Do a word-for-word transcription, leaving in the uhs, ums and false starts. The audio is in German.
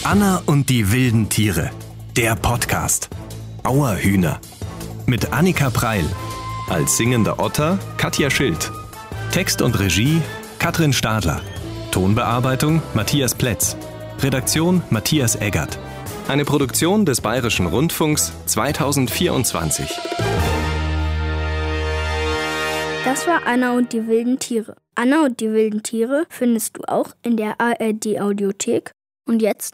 Anna und die wilden Tiere. Der Podcast. Auerhühner. Mit Annika Preil. Als singender Otter Katja Schild. Text und Regie Katrin Stadler. Tonbearbeitung Matthias Plätz. Redaktion Matthias Eggert. Eine Produktion des Bayerischen Rundfunks zweitausendvierundzwanzig. Das war Anna und die wilden Tiere. Anna und die wilden Tiere findest du auch in der A R D Audiothek. Und jetzt